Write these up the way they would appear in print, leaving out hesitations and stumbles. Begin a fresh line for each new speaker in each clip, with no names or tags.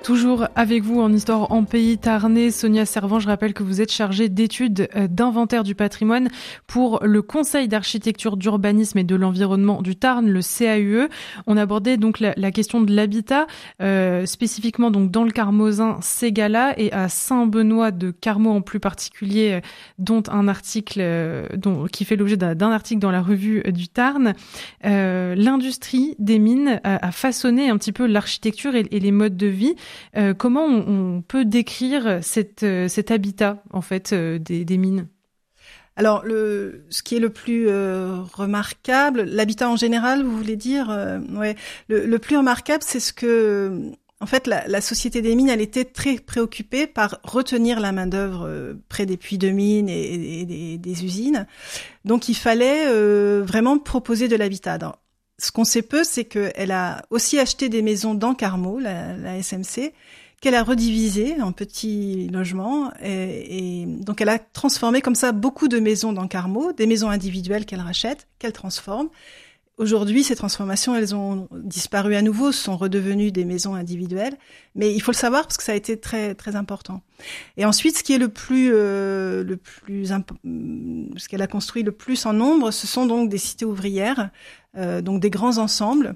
Toujours avec vous en histoire en pays tarnais, Sonia Servan, je rappelle que vous êtes chargée d'études d'inventaire du patrimoine pour le Conseil d'architecture, d'urbanisme et de l'environnement du Tarn, le CAUE. On abordait donc la question de l'habitat, spécifiquement donc dans le Carmozin, Ségala et à Saint-Benoît de Carmaux en plus particulier, dont un article qui fait l'objet d'un article dans la revue du Tarn. L'industrie des mines a façonné un petit peu l'architecture et les modes de vie. Comment on peut décrire cet habitat en fait des mines ?
Alors, ce qui est le plus remarquable, l'habitat en général, vous voulez dire, ouais, le plus remarquable, c'est ce que, en fait, la société des mines, elle était très préoccupée par retenir la main d'œuvre près des puits de mines et des usines. Donc, il fallait vraiment proposer de l'habitat. Ce qu'on sait peu, c'est qu'elle a aussi acheté des maisons dans Carmaux, la SMC, qu'elle a redivisées en petits logements. Et donc, elle a transformé comme ça beaucoup de maisons dans Carmaux, des maisons individuelles qu'elle rachète, qu'elle transforme. Aujourd'hui, ces transformations, elles ont disparu à nouveau, sont redevenues des maisons individuelles. Mais il faut le savoir parce que ça a été très, très important. Et ensuite, ce qui est ce qu'elle a construit le plus en nombre, ce sont donc des cités ouvrières, donc des grands ensembles,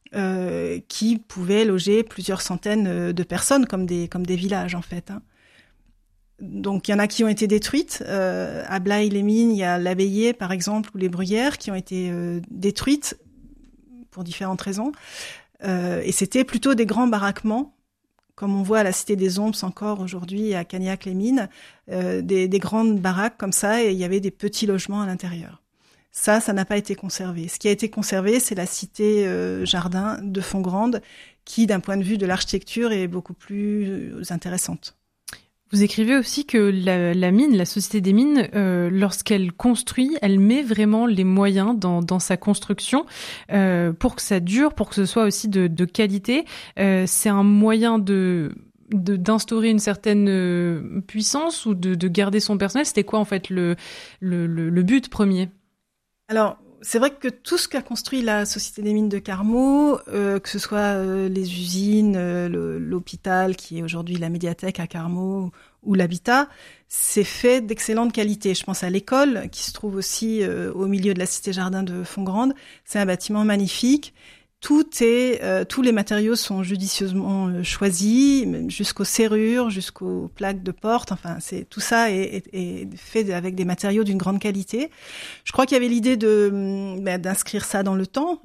qui pouvaient loger plusieurs centaines de personnes, comme des villages, en fait, hein. Donc, il y en a qui ont été détruites. À Blaye-les-Mines, il y a l'Abbaye, par exemple, ou les Bruyères, qui ont été détruites pour différentes raisons. Et c'était plutôt des grands baraquements, comme on voit à la Cité des Ombres encore aujourd'hui, à Cagnac-les-Mines, des grandes baraques comme ça, et il y avait des petits logements à l'intérieur. Ça n'a pas été conservé. Ce qui a été conservé, c'est la cité jardin de Fontgrande, qui, d'un point de vue de l'architecture, est beaucoup plus intéressante.
Vous écrivez aussi que la mine, la société des mines, lorsqu'elle construit, elle met vraiment les moyens dans sa construction pour que ça dure, pour que ce soit aussi de qualité. C'est un moyen d'instaurer une certaine puissance ou de garder son personnel. C'était quoi en fait le but premier ?
Alors, c'est vrai que tout ce qu'a construit la Société des mines de Carmaux, que ce soit les usines, l'hôpital qui est aujourd'hui la médiathèque à Carmaux, ou l'habitat, c'est fait d'excellente qualité. Je pense à l'école qui se trouve aussi au milieu de la Cité Jardin de Fontgrande. C'est un bâtiment magnifique. Tous les matériaux sont judicieusement choisis, jusqu'aux serrures, jusqu'aux plaques de porte. Enfin, tout ça est fait avec des matériaux d'une grande qualité. Je crois qu'il y avait l'idée d'inscrire ça dans le temps.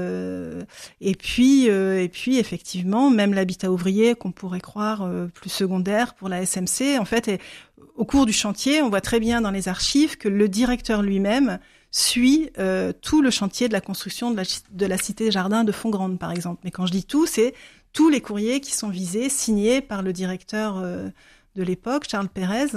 Et puis effectivement, même l'habitat ouvrier qu'on pourrait croire plus secondaire pour la SMC, en fait, au cours du chantier, on voit très bien dans les archives que le directeur lui-même suit tout le chantier de la construction de la cité jardin de Fontgrande, par exemple. Mais quand je dis tout, c'est tous les courriers qui sont visés, signés par le directeur de l'époque, Charles Pérez.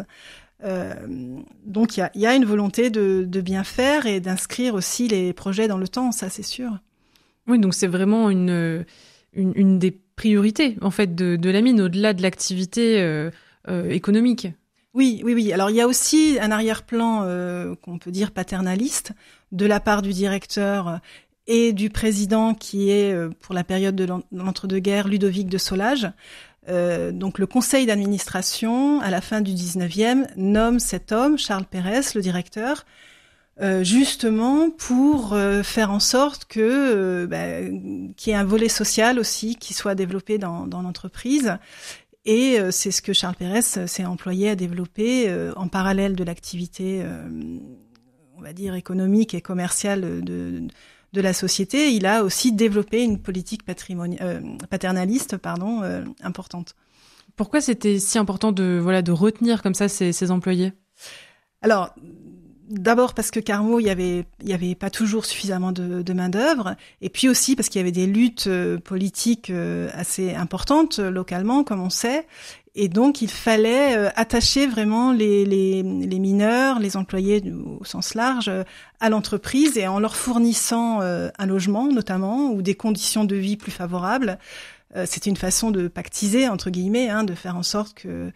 Donc il y a une volonté de bien faire et d'inscrire aussi les projets dans le temps, ça c'est sûr.
Oui, donc c'est vraiment une des priorités en fait de la mine, au-delà de l'activité économique.
Oui. Alors, il y a aussi un arrière-plan qu'on peut dire paternaliste de la part du directeur et du président qui est, pour la période de l'entre-deux-guerres, Ludovic de Solage. Donc, le conseil d'administration, à la fin du 19e, nomme cet homme, Charles Pérez, le directeur, justement pour faire en sorte que qu'il y ait un volet social aussi qui soit développé dans l'entreprise. Et c'est ce que Charles Pérez s'est employé à développer en parallèle de l'activité, on va dire, économique et commerciale de la société. Il a aussi développé une politique paternaliste, importante.
Pourquoi c'était si important de retenir comme ça ces employés ?
Alors, d'abord parce que Carmaux, il y avait pas toujours suffisamment de main d'œuvre, et puis aussi parce qu'il y avait des luttes politiques assez importantes localement, comme on sait, et donc il fallait attacher vraiment les mineurs, les employés au sens large, à l'entreprise, et en leur fournissant un logement notamment ou des conditions de vie plus favorables. C'était une façon de pactiser entre guillemets, de faire en sorte que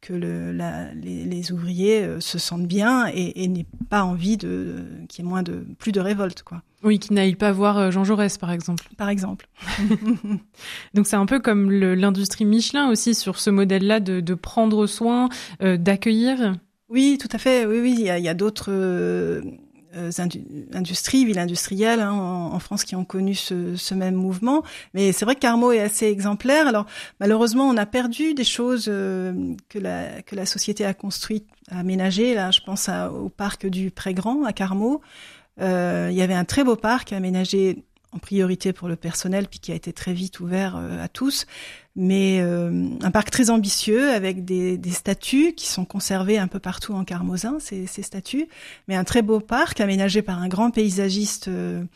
que les ouvriers se sentent bien et n'aient pas envie qu'il y ait plus de révolte, quoi.
Oui, qu'ils n'aillent pas voir Jean Jaurès, par exemple.
Par exemple.
Donc c'est un peu comme l'industrie Michelin aussi, sur ce modèle-là de prendre soin, d'accueillir.
Oui, tout à fait. Oui, il y a d'autres industries, villes industrielles en France qui ont connu ce même mouvement. Mais c'est vrai que Carmaux est assez exemplaire. Alors malheureusement, on a perdu des choses que la société a construites, a aménagées. Là, je pense au parc du Pré-Grand à Carmaux. Il y avait un très beau parc aménagé en priorité pour le personnel, puis qui a été très vite ouvert à tous. Mais un parc très ambitieux avec des statues qui sont conservées un peu partout en Carmozin, ces statues. Mais un très beau parc aménagé par un grand paysagiste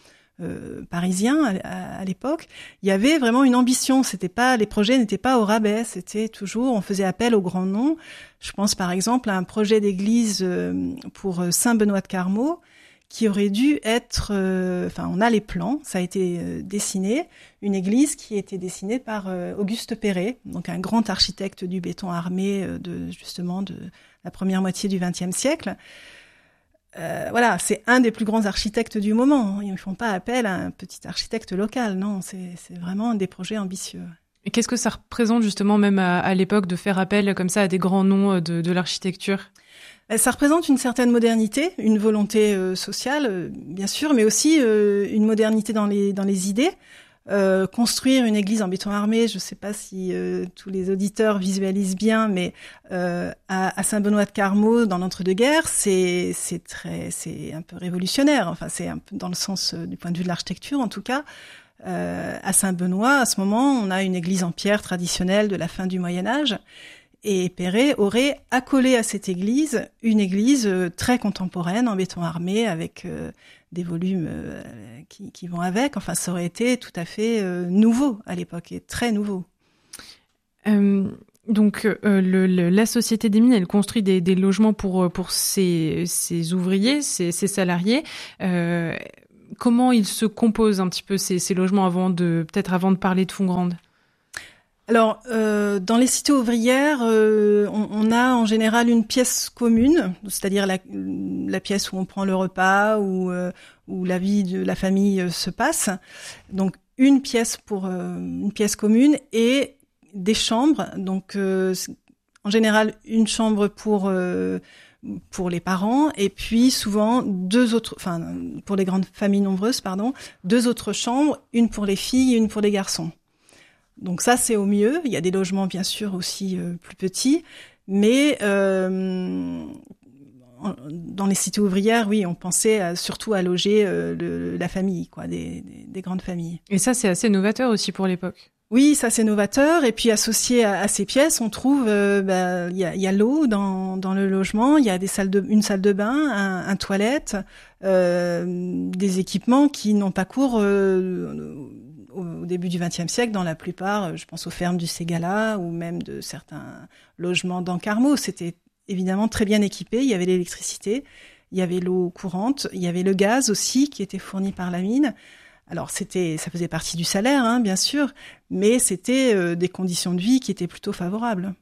parisien à l'époque. Il y avait vraiment une ambition. Les projets n'étaient pas au rabais. C'était toujours, on faisait appel aux grands noms. Je pense par exemple à un projet d'église pour Saint-Benoît de Carmaux, qui aurait dû être, on a les plans, ça a été dessiné, une église qui a été dessinée par Auguste Perret, donc un grand architecte du béton armé de la première moitié du XXe siècle. Voilà, c'est un des plus grands architectes du moment. Ils ne font pas appel à un petit architecte local, non, c'est vraiment des projets ambitieux.
Et qu'est-ce que ça représente justement même à l'époque de faire appel comme ça à des grands noms de l'architecture ?
Ça représente une certaine modernité, une volonté sociale, bien sûr, mais aussi une modernité dans les idées. Construire une église en béton armé, je ne sais pas si tous les auditeurs visualisent bien, mais à Saint-Benoît de Carmaux, dans l'entre-deux-guerres, c'est un peu révolutionnaire. Enfin, c'est un peu dans le sens du point de vue de l'architecture, en tout cas. À Saint-Benoît, à ce moment, on a une église en pierre traditionnelle de la fin du Moyen-Âge. Et Perret aurait accolé à cette église une église très contemporaine en béton armé avec des volumes qui vont avec. Enfin, ça aurait été tout à fait nouveau à l'époque et très nouveau.
Donc la Société des Mines, elle construit des logements pour ses ouvriers, ses salariés. Comment ils se composent un petit peu ces logements avant de parler de Fongrande ?
Alors, dans les cités ouvrières, on a en général une pièce commune, c'est-à-dire la pièce où on prend le repas, où la vie de la famille se passe. Donc, une pièce commune et des chambres. Donc, en général, une chambre pour les parents et puis souvent pour les grandes familles nombreuses, deux autres chambres, une pour les filles et une pour les garçons. Donc ça, c'est au mieux. Il y a des logements, bien sûr, aussi plus petits. Mais dans les cités ouvrières, oui, on pensait surtout à loger la famille, quoi, des grandes familles.
Et ça, c'est assez novateur aussi pour l'époque.
Oui, ça, c'est novateur. Et puis, associé à ces pièces, on trouve, il y a l'eau dans le logement. Il y a une salle de bain, un toilette, des équipements qui n'ont pas cours au début du XXe siècle, dans la plupart, je pense aux fermes du Ségala ou même de certains logements dans Carmaux. C'était évidemment très bien équipé. Il y avait l'électricité, il y avait l'eau courante, il y avait le gaz aussi qui était fourni par la mine. Alors ça faisait partie du salaire, bien sûr, mais c'était des conditions de vie qui étaient plutôt favorables.